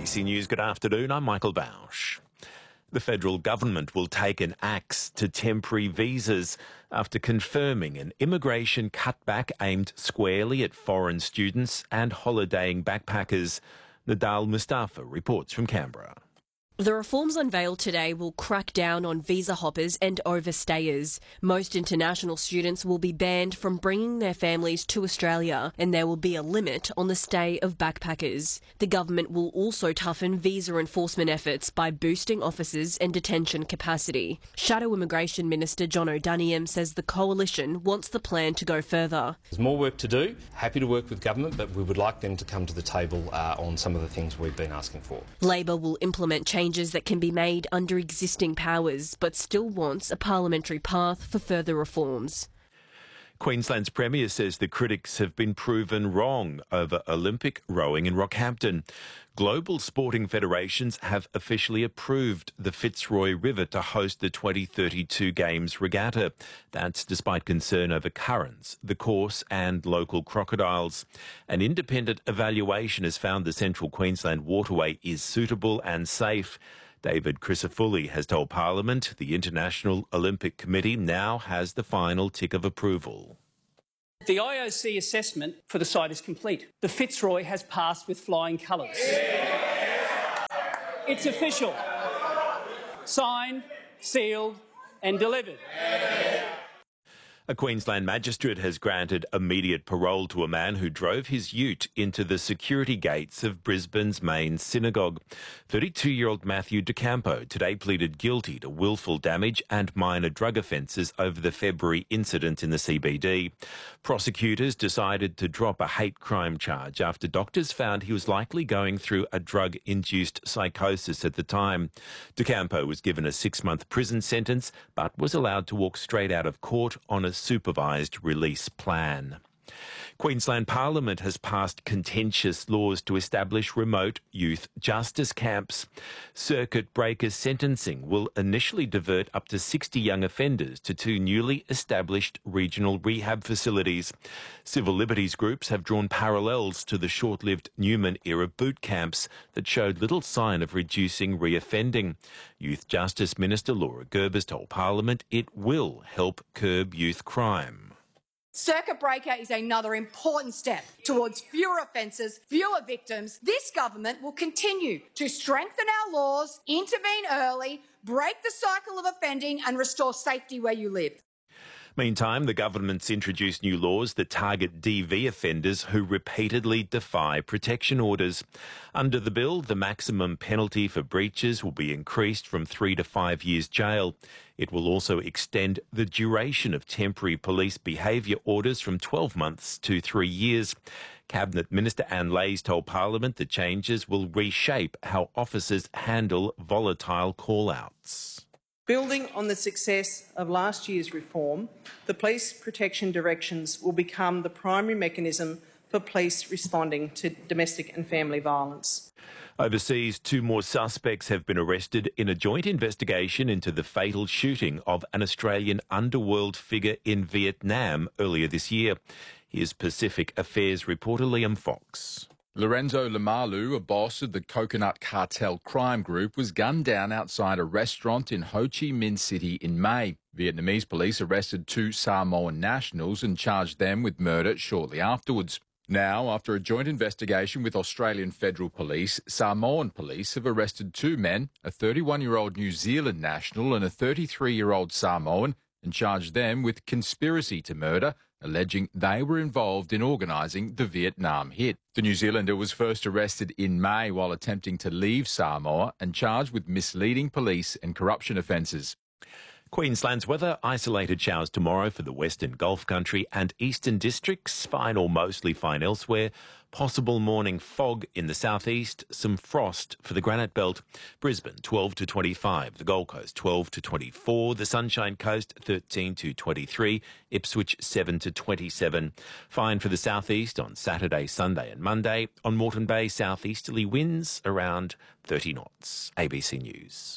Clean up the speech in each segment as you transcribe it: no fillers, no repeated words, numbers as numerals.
ABC News, good afternoon. I'm Michael Bausch. The federal government will take an axe to temporary visas after confirming an immigration cutback aimed squarely at foreign students and holidaying backpackers. Nadal Mustafa reports from Canberra. The reforms unveiled today will crack down on visa hoppers and overstayers. Most international students will be banned from bringing their families to Australia, and there will be a limit on the stay of backpackers. The government will also toughen visa enforcement efforts by boosting officers and detention capacity. Shadow Immigration Minister John O'Daniel says the coalition wants the plan to go further. There's more work to do. Happy to work with government, but we would like them to come to the table on some of the things we've been asking for. Labor will implement changes that can be made under existing powers, but still wants a parliamentary path for further reforms. Queensland's Premier says the critics have been proven wrong over Olympic rowing in Rockhampton. Global sporting federations have officially approved the Fitzroy River to host the 2032 Games regatta. That's despite concern over currents, the course and local crocodiles. An independent evaluation has found the Central Queensland waterway is suitable and safe. David Crisafulli has told Parliament the International Olympic Committee now has the final tick of approval. The IOC assessment for the site is complete. The Fitzroy has passed with flying colours. It's official. Signed, sealed and delivered. A Queensland magistrate has granted immediate parole to a man who drove his ute into the security gates of Brisbane's main synagogue. 32-year-old Matthew DeCampo today pleaded guilty to willful damage and minor drug offences over the February incident in the CBD. Prosecutors decided to drop a hate crime charge after doctors found he was likely going through a drug-induced psychosis at the time. DeCampo was given a 6-month prison sentence but was allowed to walk straight out of court on a supervised release plan. Queensland Parliament has passed contentious laws to establish remote youth justice camps. Circuit breaker sentencing will initially divert up to 60 young offenders to 2 newly established regional rehab facilities. Civil liberties groups have drawn parallels to the short-lived Newman-era boot camps that showed little sign of reducing reoffending. Youth Justice Minister Laura Gerbers told Parliament it will help curb youth crime. Circuit breaker is another important step towards fewer offences, fewer victims. This government will continue to strengthen our laws, intervene early, break the cycle of offending and restore safety where you live. Meantime, the government's introduced new laws that target DV offenders who repeatedly defy protection orders. Under the bill, the maximum penalty for breaches will be increased from 3 to 5 years jail. It will also extend the duration of temporary police behaviour orders from 12 months to 3 years. Cabinet Minister Anne Lays told Parliament the changes will reshape how officers handle volatile call-outs. Building on the success of last year's reform, the police protection directions will become the primary mechanism for police responding to domestic and family violence. Overseas, 2 more suspects have been arrested in a joint investigation into the fatal shooting of an Australian underworld figure in Vietnam earlier this year. Here's Pacific Affairs reporter Liam Fox. Lorenzo Lamalu, a boss of the Coconut Cartel crime group, was gunned down outside a restaurant in Ho Chi Minh City in May. Vietnamese police arrested 2 Samoan nationals and charged them with murder shortly afterwards. Now, after a joint investigation with Australian Federal Police, Samoan police have arrested 2 men, a 31-year-old New Zealand national and a 33-year-old Samoan, and charged them with conspiracy to murder, alleging they were involved in organising the Vietnam hit. The New Zealander was first arrested in May while attempting to leave Samoa and charged with misleading police and corruption offences. Queensland's weather, isolated showers tomorrow for the Western Gulf Country and Eastern Districts, fine or mostly fine elsewhere. Possible morning fog in the southeast, some frost for the Granite Belt. Brisbane 12 to 25, the Gold Coast 12 to 24, the Sunshine Coast 13 to 23, Ipswich 7 to 27. Fine for the southeast on Saturday, Sunday and Monday. On Moreton Bay, southeasterly winds around 30 knots. ABC News.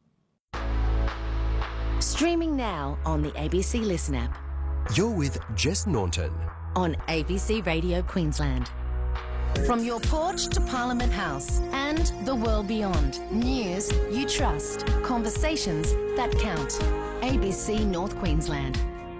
Streaming now on the ABC Listen app. You're with Jess Norton on ABC Radio Queensland. From your porch to Parliament House and the world beyond. News you trust. Conversations that count. ABC North Queensland.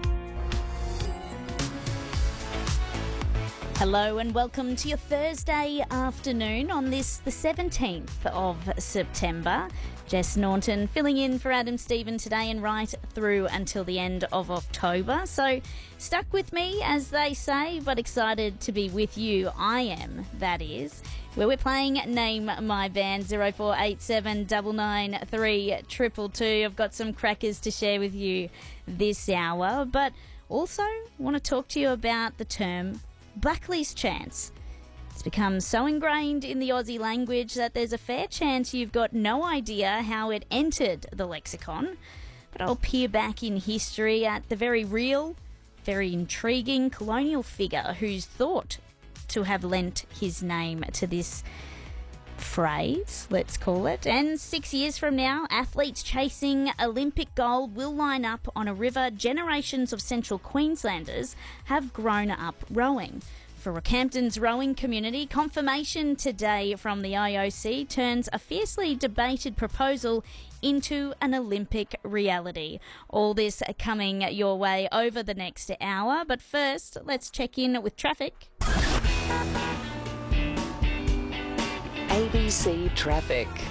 Hello and welcome to your Thursday afternoon on this, the 17th of September. Jess Norton filling in for Adam Stephen today and right through until the end of October. So stuck with me, as they say, but excited to be with you. I am, that is, where we're playing Name My Band, 0487 993 222. I've got some crackers to share with you this hour, but also want to talk to you about the term Blackley's chance. It's become so ingrained in the Aussie language that there's a fair chance you've got no idea how it entered the lexicon. But I'll peer back in history at the very real, very intriguing colonial figure who's thought to have lent his name to this phrase, let's call it. And 6 years from now, athletes chasing Olympic gold will line up on a river generations of Central Queenslanders have grown up rowing. For Rockhampton's rowing community, confirmation today from the IOC turns a fiercely debated proposal into an Olympic reality. All this coming your way over the next hour, but first, let's check in with traffic. ABC Traffic.